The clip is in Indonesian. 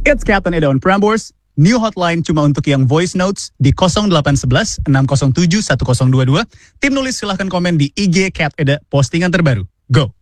It's Captain Eda on Prambors. New hotline cuma untuk yang voice notes di 0811 607 1022. Tim nulis silahkan komen di IG Cat Eda postingan terbaru. Go!